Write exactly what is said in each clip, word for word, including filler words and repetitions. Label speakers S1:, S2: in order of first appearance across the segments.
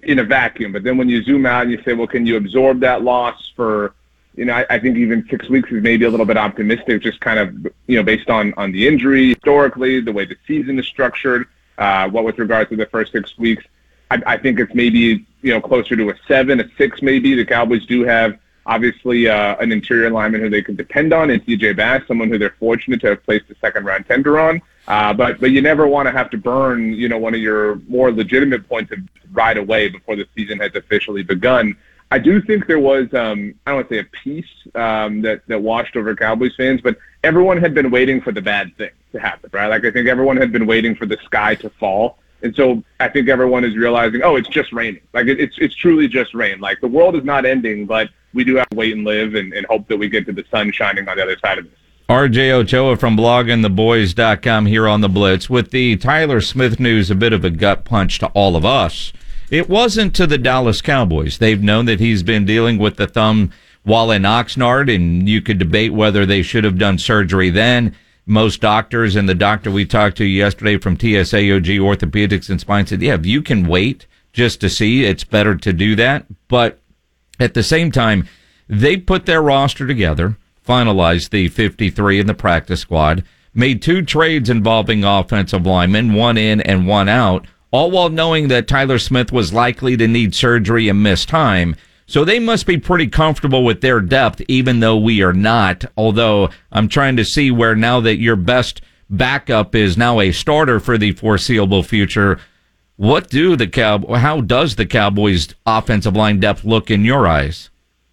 S1: in a vacuum. But then when you zoom out and you say, well, can you absorb that loss for, you know, I, I think even six weeks is maybe a little bit optimistic, just kind of, you know, based on, on the injury, historically, the way the season is structured, uh, what with regards to the first six weeks. I, I think it's maybe, you know, closer to a seven, a six maybe. The Cowboys do have, obviously, uh, an interior lineman who they can depend on in T J Bass, someone who they're fortunate to have placed a second-round tender on. Uh, but but you never want to have to burn, you know, one of your more legitimate points of right away before the season has officially begun. I do think there was, um, I don't want to say a peace um, that, that washed over Cowboys fans, but everyone had been waiting for the bad thing to happen, right? Like I think everyone had been waiting for the sky to fall. And so I think everyone is realizing, oh, it's just raining. Like it, it's it's truly just rain. Like the world is not ending, but we do have to wait and live and, and hope that we get to the sun shining on the other side of this.
S2: R J Ochoa from blogging the boys dot com here on the Blitz. With the Tyler Smith news, a bit of a gut punch to all of us. It wasn't to the Dallas Cowboys. They've known that he's been dealing with the thumb while in Oxnard, and you could debate whether they should have done surgery then. Most doctors, and the doctor we talked to yesterday from T S A O G Orthopedics and Spine said, yeah, if you can wait just to see, it's better to do that. But at the same time, they put their roster together, finalized the fifty-three in the practice squad, made two trades involving offensive linemen, one in and one out, all while knowing that Tyler Smith was likely to need surgery and miss time. So they must be pretty comfortable with their depth, even though we are not, although I'm trying to see where now that your best backup is now a starter for the foreseeable future, what do the Cow- how does the Cowboys' offensive line depth look in your eyes?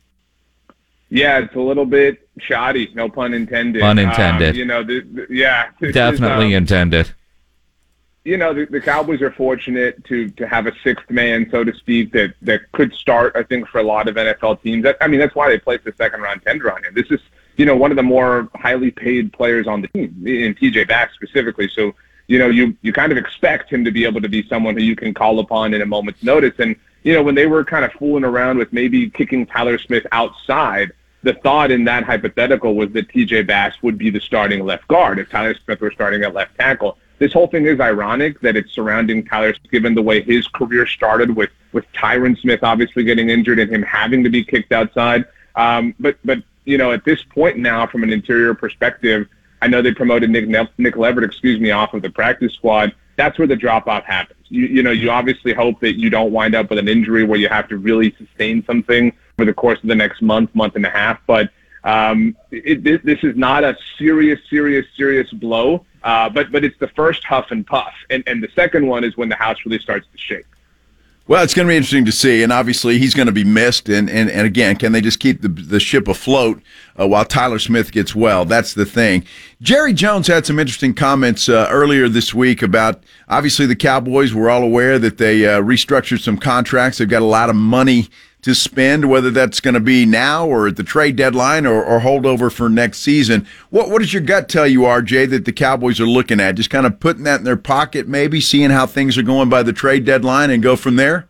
S1: Yeah, it's a little bit shoddy, no pun intended.
S2: Pun intended.
S1: Um, you know, the, the, yeah.
S2: Definitely
S1: is, um,
S2: intended.
S1: You know, the, the Cowboys are fortunate to to have a sixth man, so to speak, that, that could start, I think, for a lot of N F L teams. That, I mean, that's why they placed the second-round tender on him. This is, you know, one of the more highly paid players on the team, in T J Bass specifically. So, you know, you, you kind of expect him to be able to be someone who you can call upon in a moment's notice. And, you know, when they were kind of fooling around with maybe kicking Tyler Smith outside, the thought in that hypothetical was that T J Bass would be the starting left guard if Tyler Smith were starting at left tackle. This whole thing is ironic that it's surrounding Tyler Smith, given the way his career started with, with Tyron Smith obviously getting injured and him having to be kicked outside. Um, but, but you know, at this point now, from an interior perspective, I know they promoted Nick, ne- Nick Leverett, excuse me, off of the practice squad. That's where the drop-off happens. You, you know, you obviously hope that you don't wind up with an injury where you have to really sustain something for the course of the next month, month and a half. But um, it, this, this is not a serious, serious, serious blow. Uh, but but it's the first huff and puff. And, and the second one is when the house really starts to shake.
S3: Well, it's going to be interesting to see, and obviously he's going to be missed. And, and, and again, can they just keep the the ship afloat uh, while Tyler Smith gets well? That's the thing. Jerry Jones had some interesting comments uh, earlier this week about, obviously the Cowboys, we're all aware that they uh, restructured some contracts. They've got a lot of money to spend, whether that's going to be now or at the trade deadline or, or hold over for next season. What what does your gut tell you, R J, that the Cowboys are looking at? Just kind of putting that in their pocket, maybe seeing how things are going by the trade deadline and go from there?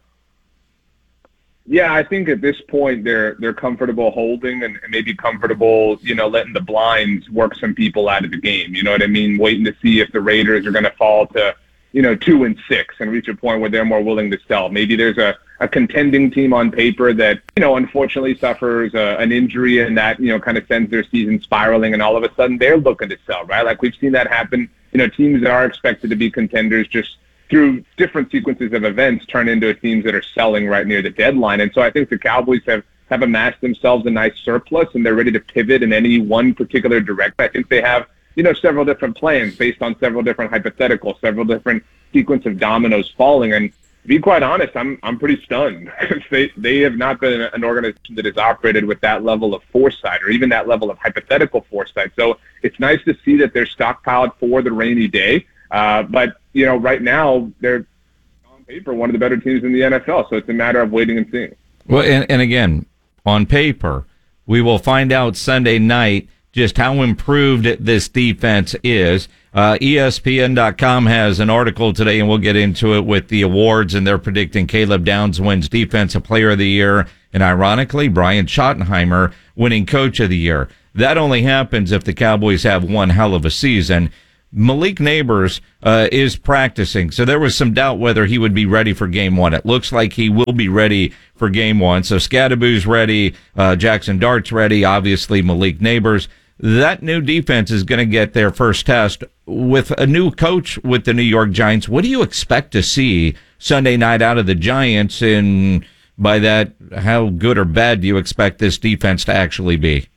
S1: Yeah, I think at this point they're they're comfortable holding and maybe comfortable, you know, letting the blinds work some people out of the game. You know what I mean? Waiting to see if the Raiders are going to fall to, you know, two and six and reach a point where they're more willing to sell. Maybe there's a a contending team on paper that, you know, unfortunately suffers uh, an injury and that, you know, kind of sends their season spiraling and all of a sudden they're looking to sell, right? Like we've seen that happen, you know, teams that are expected to be contenders just through different sequences of events turn into teams that are selling right near the deadline. And so I think the Cowboys have, have amassed themselves a nice surplus and they're ready to pivot in any one particular direction. I think they have, you know, several different plans based on several different hypotheticals, several different sequence of dominoes falling. And to be quite honest, I'm I'm pretty stunned. they they have not been an organization that has operated with that level of foresight or even that level of hypothetical foresight. So it's nice to see that they're stockpiled for the rainy day. Uh, but you know, right now they're on paper one of the better teams in the N F L. So it's a matter of waiting and seeing.
S2: Well, and, and again, on paper, we will find out Sunday night just how improved this defense is. Uh, E S P N dot com has an article today, and we'll get into it with the awards, and they're predicting Caleb Downs wins Defensive Player of the Year, and ironically, Brian Schottenheimer winning Coach of the Year. That only happens if the Cowboys have one hell of a season. Malik Neighbors uh, is practicing, so there was some doubt whether he would be ready for game one. It looks like he will be ready for game one. So Scadaboo's ready, uh, Jackson Dart's ready, obviously Malik Neighbors. That new defense is going to get their first test with a new coach with the New York Giants. What do you expect to see Sunday night out of the Giants? And by that, how good or bad do you expect this defense to actually be?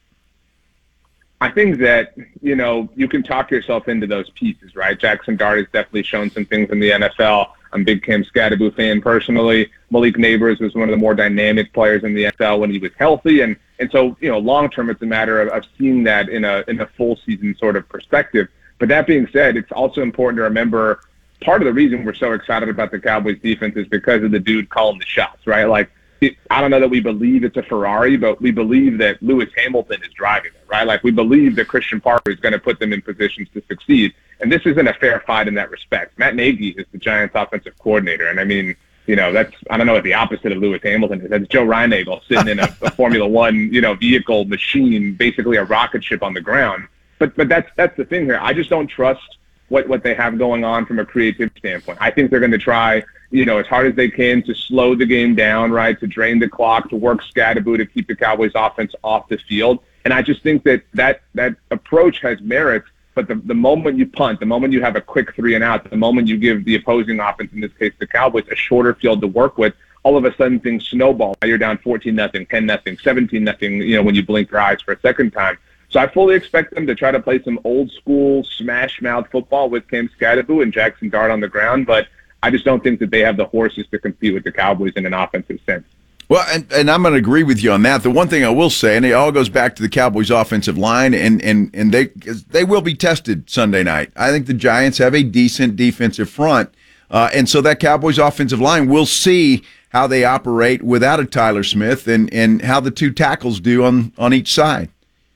S1: I think that, you know, you can talk yourself into those pieces, right? Jackson Dart has definitely shown some things in the N F L. I'm a big Cam Scadaboo fan personally. Malik Neighbors was one of the more dynamic players in the N F L when he was healthy. And, and so, you know, long term, it's a matter of, of seeing that in a in a full season sort of perspective. But that being said, it's also important to remember part of the reason we're so excited about the Cowboys defense is because of the dude calling the shots, right? Like, it, I don't know that we believe it's a Ferrari, but we believe that Lewis Hamilton is driving it, right? Like, we believe that Christian Parker is going to put them in positions to succeed. And this isn't a fair fight in that respect. Matt Nagy is the Giants' offensive coordinator. And, I mean, you know, that's, I don't know what the opposite of Lewis Hamilton is. That's Joe Reinagle sitting in a, a Formula One, you know, vehicle machine, basically a rocket ship on the ground. But but that's that's the thing here. I just don't trust what, what they have going on from a creative standpoint. I think they're going to try, you know, as hard as they can to slow the game down, right, to drain the clock, to work Scadaboo to keep the Cowboys offense off the field. And I just think that that, that approach has merit, but the, the moment you punt, the moment you have a quick three and out, the moment you give the opposing offense, in this case the Cowboys, a shorter field to work with, all of a sudden things snowball. Now you're down fourteen nothing, ten nothing, seventeen nothing, you know, when you blink your eyes for a second time. So I fully expect them to try to play some old school smash mouth football with Cam Scadaboo and Jackson Dart on the ground, but I just don't think that they have the horses to compete with the Cowboys in an offensive sense.
S3: Well, and, and I'm going to agree with you on that. The one thing I will say, and it all goes back to the Cowboys' offensive line, and and and they they will be tested Sunday night. I think the Giants have a decent defensive front, uh, and so that Cowboys' offensive line, we'll see how they operate without a Tyler Smith, and and how the two tackles do on on each side.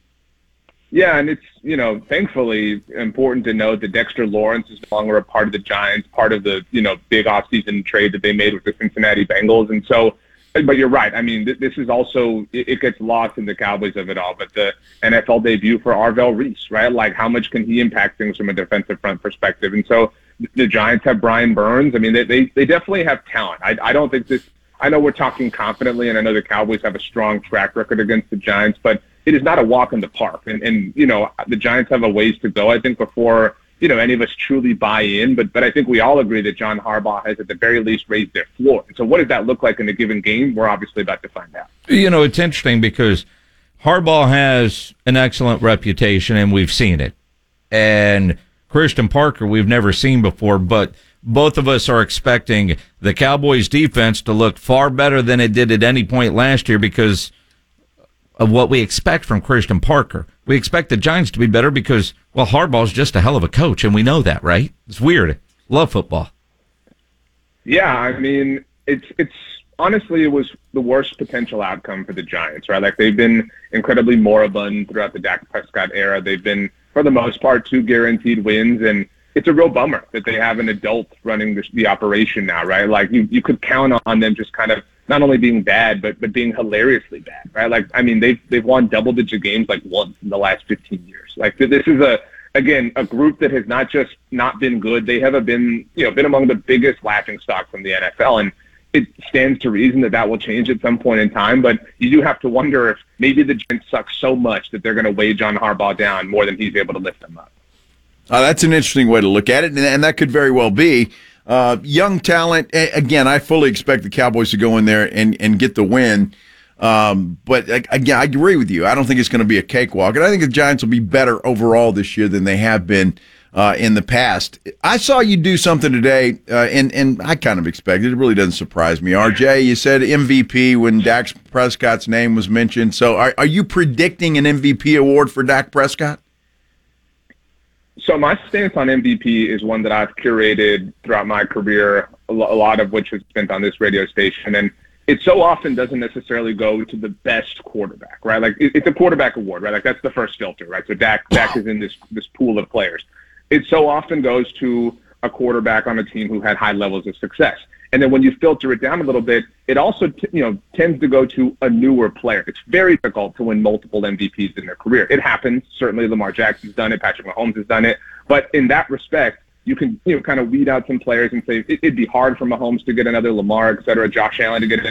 S1: Yeah, and it's, you know, thankfully important to note that Dexter Lawrence is no longer a part of the Giants, part of the, you know, big offseason trade that they made with the Cincinnati Bengals. And so, but you're right. I mean, th- this is also, it, it gets lost in the Cowboys of it all. But the N F L debut for Arvell Reese, right? Like, how much can he impact things from a defensive front perspective? And so the Giants have Brian Burns. I mean, they they, they definitely have talent. I, I don't think this, I know we're talking confidently, and I know the Cowboys have a strong track record against the Giants, but it is not a walk in the park. And, and, you know, the Giants have a ways to go, I think, before, you know, any of us truly buy in. But but I think we all agree that John Harbaugh has, at the very least, raised their floor. And so what does that look like in a given game? We're obviously about to find out.
S2: You know, it's interesting because Harbaugh has an excellent reputation, and we've seen it. And Christian Parker, we've never seen before, but both of us are expecting the Cowboys' defense to look far better than it did at any point last year because of what we expect from Christian Parker. We expect the Giants to be better because, well, Harbaugh's just a hell of a coach, and we know that, right? It's weird. Love football.
S1: Yeah, I mean, it's it's honestly, it was the worst potential outcome for the Giants, right? Like, they've been incredibly moribund throughout the Dak Prescott era. They've been, for the most part, two guaranteed wins, and it's a real bummer that they have an adult running the, the operation now, right? Like, you, you could count on them just kind of not only being bad, but but being hilariously bad, right? Like, I mean, they've they've won double-digit games like once in the last fifteen years. Like, this is a again a group that has not just not been good; they have been you know been among the biggest laughing stocks in the N F L, and it stands to reason that that will change at some point in time. But you do have to wonder if maybe the Giants suck so much that they're going to weigh John Harbaugh down more than he's able to lift them up.
S3: Uh, that's an interesting way to look at it, and, and that could very well be. Uh, young talent, again, I fully expect the Cowboys to go in there and, and get the win. Um, but, again, I agree with you. I don't think it's going to be a cakewalk. And I think the Giants will be better overall this year than they have been uh, in the past. I saw you do something today, uh, and, and I kind of expected it. It really doesn't surprise me. R J, you said M V P when Dak Prescott's name was mentioned. So are, are you predicting an M V P award for Dak Prescott?
S1: So my stance on M V P is one that I've curated throughout my career, a lot of which was spent on this radio station. And it so often doesn't necessarily go to the best quarterback, right? Like, it's a quarterback award, right? Like, that's the first filter, right? So Dak, Dak is in this, this pool of players. It so often goes to a quarterback on a team who had high levels of success. And then when you filter it down a little bit, it also t- you know tends to go to a newer player. It's very difficult to win multiple M V Ps in their career. It happens. Certainly Lamar Jackson's done it. Patrick Mahomes has done it. But in that respect, you can you know kind of weed out some players and say it, it'd be hard for Mahomes to get another Lamar, et cetera, Josh Allen to get